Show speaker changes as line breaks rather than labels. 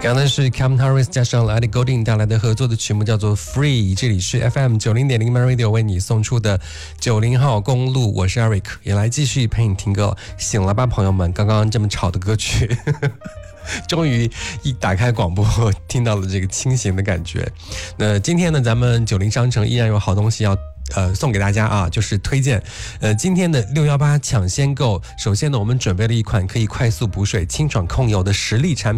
刚才是 Calvin Harris 加上 Ellie Goulding 带来的合作的曲目叫做 Free， 这里是 FM 90.0 MyRadio 为你送出的90号公路，我是 Eric， 也来继续陪你听歌。醒了吧朋友们，刚刚这么吵的歌曲终于一打开广播听到了这个清醒的感觉。那今天呢，咱们90商城依然有好东西要送给大家啊，就是推荐今天的618抢先购。首先呢，我们准备了一款可以快速补水、清爽控油的实力产品。